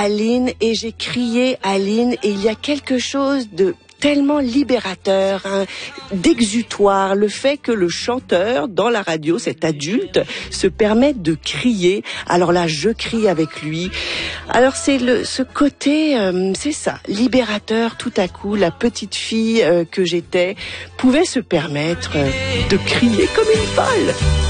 Aline et j'ai crié Aline et il y a quelque chose de tellement libérateur, hein, d'exutoire, le fait que le chanteur dans la radio, cet adulte, se permette de crier. Alors là, je crie avec lui. Alors c'est ce côté, c'est ça, libérateur. Tout à coup, la petite fille que j'étais pouvait se permettre de crier comme une folle.